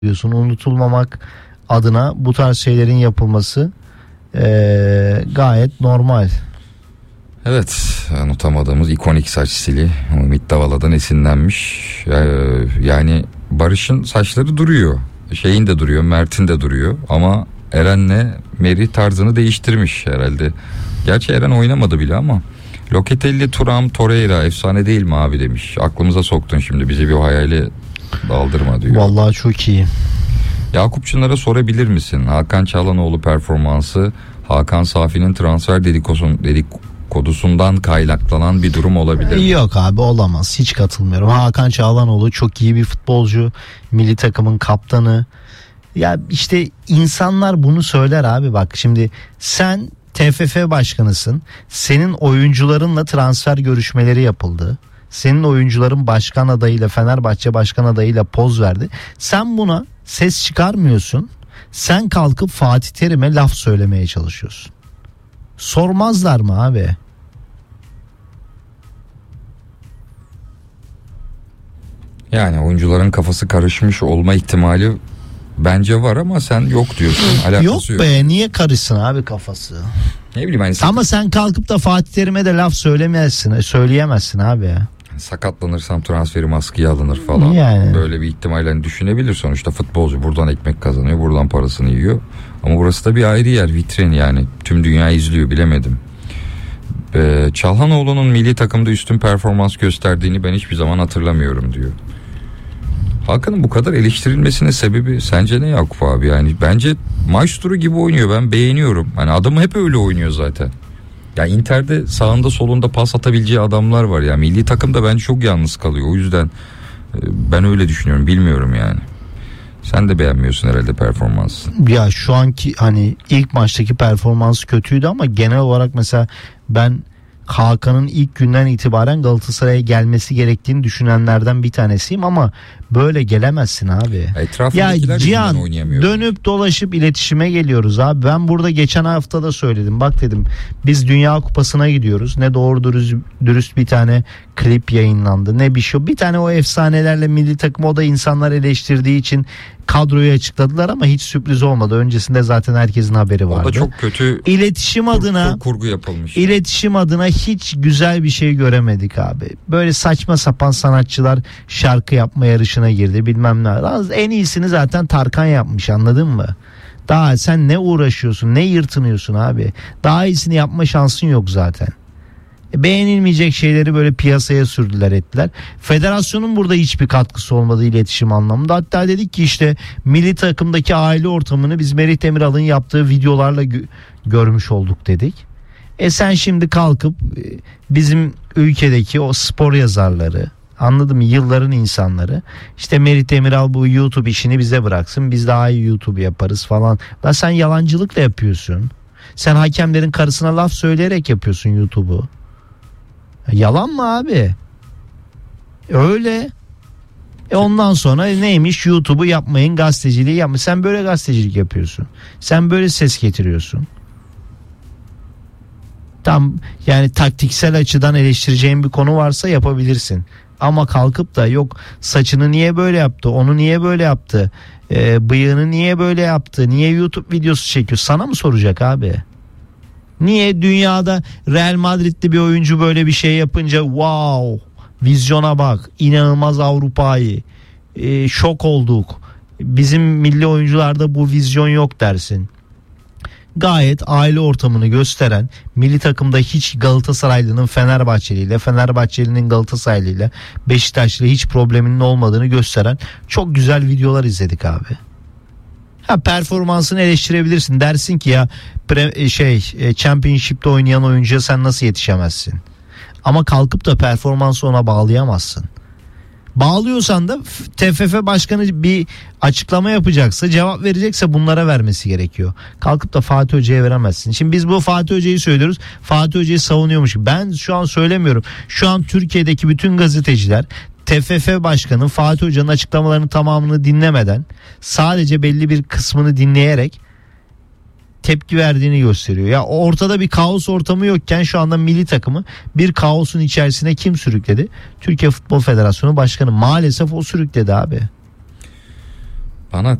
diyorsun. Unutulmamak adına bu tarz şeylerin yapılması gayet normal. Evet, unutamadığımız ikonik saç stili Ümit Davala'dan esinlenmiş. Yani Barış'ın saçları duruyor. Şeyin de duruyor, Mert'in de duruyor. Ama Eren'le Meri tarzını değiştirmiş herhalde. Gerçi Eren oynamadı bile ama. Locatelli, Thuram, Torreira efsane değil mi abi demiş. Aklımıza soktun şimdi, bizi bir o hayali daldırma diyor. Vallahi çok iyi. Yakup Çınar'a sorabilir misin? Hakan Çalhanoğlu performansı Hakan Safi'nin transfer dedikodusundan kaynaklanan bir durum olabilir mi? Yok abi, olamaz. Hiç katılmıyorum. Hakan Çalhanoğlu çok iyi bir futbolcu. Milli takımın kaptanı. Ya işte insanlar bunu söyler abi, bak şimdi sen TFF başkanısın. Senin oyuncularınla transfer görüşmeleri yapıldı. Senin oyuncuların başkan adayıyla, Fenerbahçe başkan adayıyla poz verdi. Sen buna ses çıkarmıyorsun. Sen kalkıp Fatih Terim'e laf söylemeye çalışıyorsun. Sormazlar mı abi? Yani oyuncuların kafası karışmış olma ihtimali bence var ama sen yok diyorsun. Alakası Yok be, niye karışsın abi kafası? Ne bileyim hani ama sen kalkıp da Fatih Terim'e de laf söyleyemezsin abi ya. Sakatlanırsam transferim askıya alınır falan. Yani. Böyle bir ihtimalle hani düşünebilir, sonuçta futbolcu buradan ekmek kazanıyor, buradan parasını yiyor. Ama burası da bir ayrı yer, vitrin yani. Tüm dünya izliyor, bilemedim. Çalhanoğlu'nun milli takımda üstün performans gösterdiğini ben hiçbir zaman hatırlamıyorum diyor. Hakan'ın bu kadar eleştirilmesinin sebebi sence ne Yakup abi? Yani bence maestro gibi oynuyor, ben beğeniyorum. Hani adamı hep öyle oynuyor zaten. Ya Inter'de sağında solunda pas atabileceği adamlar var ya. Milli takımda bence çok yalnız kalıyor. O yüzden ben öyle düşünüyorum. Bilmiyorum yani. Sen de beğenmiyorsun herhalde performansını. Ya şu anki hani ilk maçtaki performansı kötüydü ama genel olarak mesela ben Hakan'ın ilk günden itibaren Galatasaray'a gelmesi gerektiğini düşünenlerden bir tanesiyim ama böyle gelemezsin abi. Etrafındakiler ya Cihan, oynayamıyor. dönüp dolaşıp iletişime geliyoruz abi. Ben burada geçen hafta da söyledim. Bak dedim, biz Dünya Kupası'na gidiyoruz. Ne doğru dürüst bir tane klip yayınlandı, ne bir şey. Bir tane o efsanelerle milli takım, o da insanlar eleştirdiği için kadroyu açıkladılar ama hiç sürpriz olmadı. Öncesinde zaten herkesin haberi vardı. O da çok kötü İletişim adına kurgu yapılmış. İletişim adına hiç güzel bir şey göremedik abi. Böyle saçma sapan sanatçılar şarkı yapma yarışına girdi, bilmem ne. En iyisini zaten Tarkan yapmış, anladın mı? Daha sen ne uğraşıyorsun, ne yırtınıyorsun abi? Daha iyisini yapma şansın yok zaten. Beğenilmeyecek şeyleri böyle piyasaya sürdüler, ettiler. Federasyonun burada hiçbir katkısı olmadı iletişim anlamında. Hatta dedik ki işte milli takımdaki aile ortamını biz Merih Demiral'ın yaptığı videolarla görmüş olduk dedik. Sen şimdi kalkıp bizim ülkedeki o spor yazarları, anladın mı, yılların insanları, işte Merih Demiral bu YouTube işini bize bıraksın, biz daha iyi YouTube yaparız falan. Lan sen yalancılıkla yapıyorsun. Sen hakemlerin karısına laf söyleyerek yapıyorsun YouTube'u. Yalan mı abi? Öyle. Ondan sonra neymiş, YouTube'u yapmayın, gazeteciliği yapmayın. Sen böyle gazetecilik yapıyorsun. Sen böyle ses getiriyorsun. Tam yani taktiksel açıdan eleştireceğin bir konu varsa yapabilirsin. Ama kalkıp da yok saçını niye böyle yaptı, onu niye böyle yaptı, bıyığını niye böyle yaptı, niye YouTube videosu çekiyor, sana mı soracak abi? Niye dünyada Real Madrid'li bir oyuncu böyle bir şey yapınca wow, vizyona bak, inanılmaz Avrupa'yı, şok olduk, bizim milli oyuncularda bu vizyon yok dersin. Gayet aile ortamını gösteren, milli takımda hiç Galatasaraylı'nın Fenerbahçeli'yle, Fenerbahçeli'nin Galatasaraylı'yla, Beşiktaşlı'yla hiç probleminin olmadığını gösteren çok güzel videolar izledik abi. Performansını eleştirebilirsin, dersin ki ya Championship'te oynayan oyuncuya sen nasıl yetişemezsin? Ama kalkıp da performansı ona bağlayamazsın. Bağlıyorsan da TFF başkanı bir açıklama yapacaksa, cevap verecekse bunlara vermesi gerekiyor. Kalkıp da Fatih Hoca'ya veremezsin. Şimdi biz bu Fatih Hoca'yı söylüyoruz. Fatih Hoca'yı savunuyormuş. Ben şu an söylemiyorum. Şu an Türkiye'deki bütün gazeteciler TFF başkanı Fatih Hoca'nın açıklamalarının tamamını dinlemeden, sadece belli bir kısmını dinleyerek tepki verdiğini gösteriyor. Ya ortada bir kaos ortamı yokken şu anda milli takımı bir kaosun içerisine kim sürükledi? Türkiye Futbol Federasyonu Başkanı, maalesef o sürükledi abi. Bana